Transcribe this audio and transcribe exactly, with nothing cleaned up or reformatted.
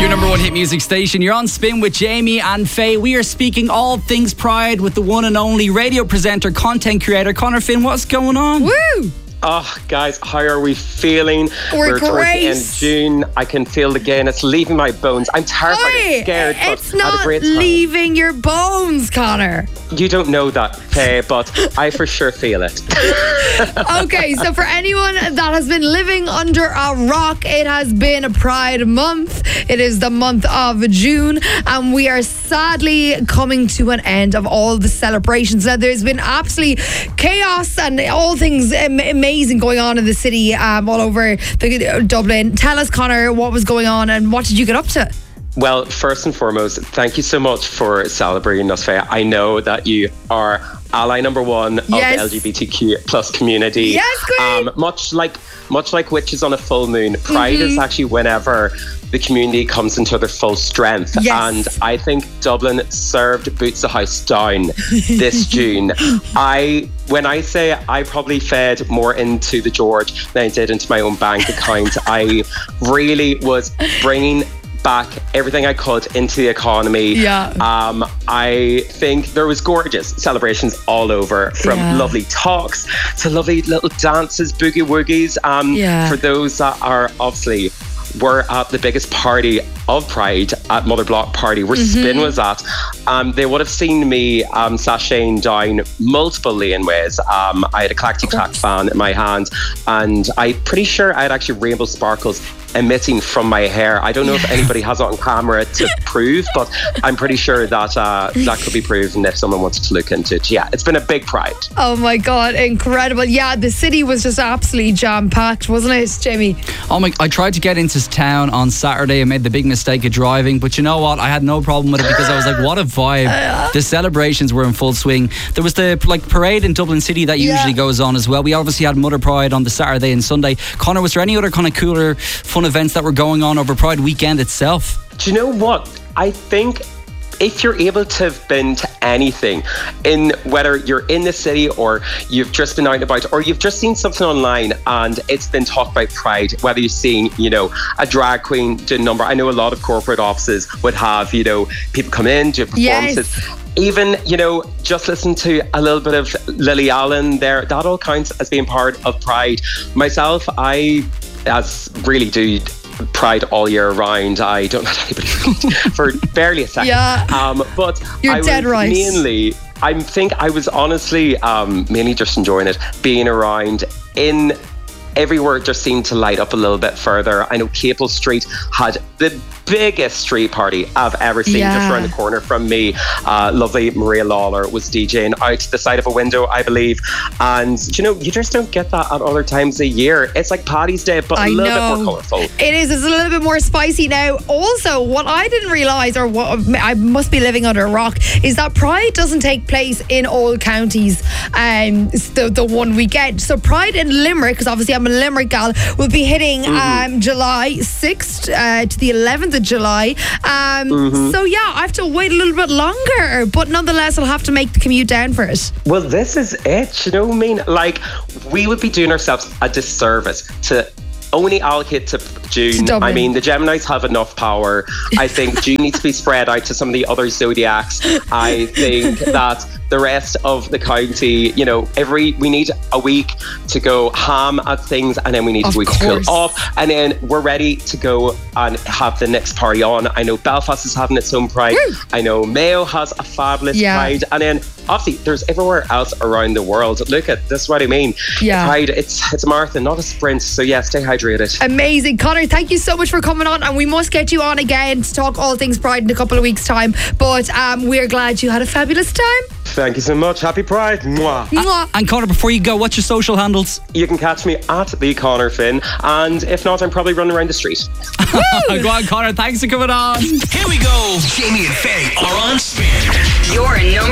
Your number one hit music station. You're on Spin with Jamie and Faye. We are speaking all things Pride with the one and only radio presenter, content creator, Conor Finn. What's going on? Woo! Oh, guys, how are we feeling? We're, We're towards great. the end of June. I can feel the gain. It's leaving my bones. I'm terrified. Oi, I'm scared. but it's I had a not great time. leaving your bones, Conor. You don't know that, Faye, but I for sure feel it. Okay, so for anyone that has been living under a rock, it has been a Pride month. It is the month of June, and we are sadly coming to an end of all the celebrations. Now, there's been absolutely chaos and all things am- amazing going on in the city, um, all over the, Dublin. Tell us, Conor, what was going on and what did you get up to? Well, first and foremost, thank you so much for celebrating us, Faye. I know that you are ally number one of Yes. the L G B T Q plus community. Yes, queen. Um, much like much like witches on a full moon, Pride Mm-hmm. is actually whenever the community comes into their full strength. Yes. And I think Dublin served Boots the House down this June. I when I say I probably fed more into the George than I did into my own bank account. I really was bringing back everything I could into the economy. Yeah. Um, I think there was gorgeous celebrations all over, from Yeah. lovely talks to lovely little dances, boogie woogies. Um, Yeah. For those that are obviously were at the biggest party of Pride at Mother Block Party, where Mm-hmm. Spin was at, um, they would have seen me um, sashaying down multiple laneways. Um, I had a Clackety Clack fan in my hand, and I'm pretty sure I had actually rainbow sparkles emitting from my hair. I don't know if anybody has it on camera to prove, but I'm pretty sure that uh, that could be proven if someone wants to look into it. Yeah, it's been a big Pride. Oh my God, incredible. Yeah, the city was just absolutely jam-packed, wasn't it, Jamie? Oh my! I tried to get into town on Saturday. I made the big mistake of driving, but you know what? I had no problem with it because I was like, "What a vibe!" The celebrations were in full swing. There was the like parade in Dublin City that Yeah. usually goes on as well. We obviously had Mother Pride on the Saturday and Sunday. Conor, was there any other kind of cooler, fun events that were going on over Pride weekend itself? Do you know what? I think if you're able to have been to anything, in whether you're in the city or you've just been out and about or you've just seen something online and it's been talked about Pride, whether you're seeing, you know, a drag queen do a number. I know a lot of corporate offices would have, you know, people come in, do performances. Yes. Even, you know, just listen to a little bit of Lily Allen there. That all counts as being part of Pride. Myself, I as really do Pride all year round. I don't know anybody for barely a second. Yeah. Um, but You're I dead was right. mainly, I think I was honestly um, mainly just enjoying it, being around in everywhere. It just seemed to light up a little bit further. I know Capel Street had the biggest street party I've ever seen, Yeah. just around the corner from me. Uh, lovely Maria Lawler was DJing out the side of a window, I believe. And you know, you just don't get that at other times a year. It's like Paddy's Day, but I a little know. bit more colourful. It is. It's a little bit more spicy now. Also, what I didn't realise, or what I must be living under a rock, is that Pride doesn't take place in all counties um, the, the one weekend. So Pride in Limerick, because obviously I'm a Limerick gal, will be hitting um, July sixth uh, to the eleventh of July. Um, So yeah, I have to wait a little bit longer, but nonetheless I'll have to make the commute down for it. Well, this is it. You know what I mean? Like, we would be doing ourselves a disservice to only allocate to June. Dublin. I mean, the Geminis have enough power. I think June needs to be spread out to some of the other zodiacs. I think that the rest of the county, you know, every we need a week to go ham at things, and then we need Of a week to course. cool off, and then we're ready to go and have the next party on. I know Belfast is having its own Pride. Woo. I know Mayo has a fabulous Yeah. Pride, and then obviously there's everywhere else around the world. Look at this, what I mean. Yeah. Pride, it's it's a marathon, not a sprint. So yeah, stay hydrated. Amazing. Conor, thank you so much for coming on, and we must get you on again to talk all things Pride in a couple of weeks' time. But um, we're glad you had a fabulous time. Thank you so much. Happy Pride. Mwah. Mwah. And Conor, before you go, what's your social handles? You can catch me at the Conor Finn, and if not, I'm probably running around the street. Go on, Conor. Thanks for coming on. Here we go. Jamie and Faye are on Spin. Your number